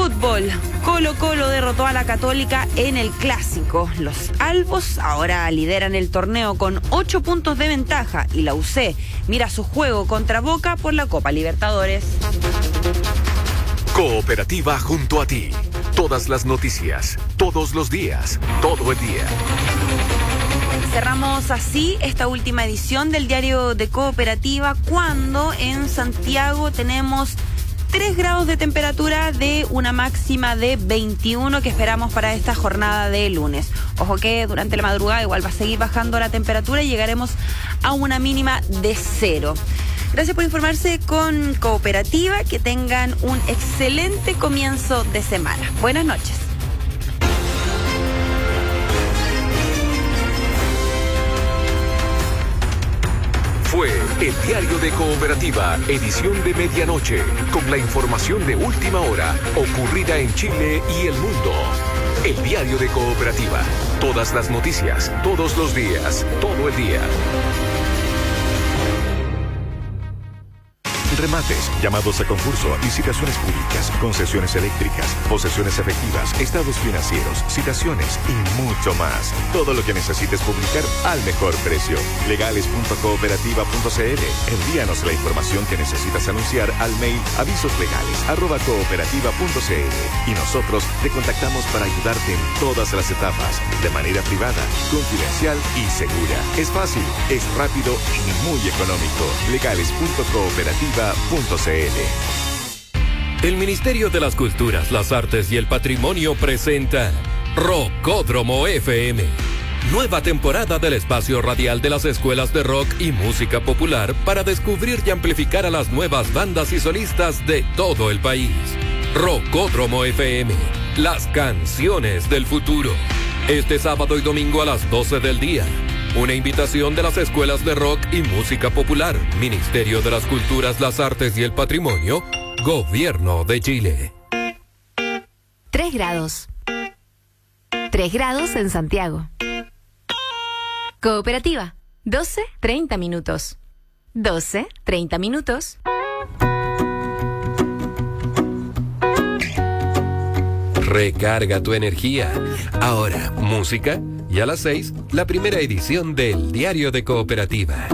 Fútbol. Colo-Colo derrotó a la Católica en el Clásico. Los albos ahora lideran el torneo con 8 puntos de ventaja y la UC mira su juego contra Boca por la Copa Libertadores. Cooperativa junto a ti. Todas las noticias, todos los días, todo el día. Cerramos así esta última edición del Diario de Cooperativa cuando en Santiago tenemos 3 grados de temperatura de una máxima de 21 que esperamos para esta jornada de lunes. Ojo que durante la madrugada igual va a seguir bajando la temperatura y llegaremos a una mínima de 0. Gracias por informarse con Cooperativa. Que tengan un excelente comienzo de semana. Buenas noches. Fue el Diario de Cooperativa, edición de medianoche, con la información de última hora ocurrida en Chile y el mundo. El Diario de Cooperativa. Todas las noticias, todos los días, todo el día. Remates, llamados a concurso, licitaciones públicas, concesiones eléctricas, posesiones efectivas, estados financieros, citaciones y mucho más. Todo lo que necesites publicar al mejor precio. Legales.cooperativa.cl. Envíanos la información que necesitas anunciar al mail avisoslegales@cooperativa.cl y nosotros te contactamos para ayudarte en todas las etapas, de manera privada, confidencial y segura. Es fácil, es rápido y muy económico. Legales.cooperativa.cl. El Ministerio de las Culturas, las Artes y el Patrimonio presenta Rockódromo FM. Nueva temporada del espacio radial de las escuelas de rock y música popular para descubrir y amplificar a las nuevas bandas y solistas de todo el país. Rockódromo FM, las canciones del futuro. Este sábado y domingo a las 12 del día. Una invitación de las escuelas de rock y música popular, Ministerio de las Culturas, las Artes y el Patrimonio, Gobierno de Chile. 3 grados. 3 grados en Santiago. Cooperativa, 12:30 minutos. 12:30 minutos. Recarga tu energía. Ahora, música. Y a las 6, la primera edición del Diario de Cooperativa.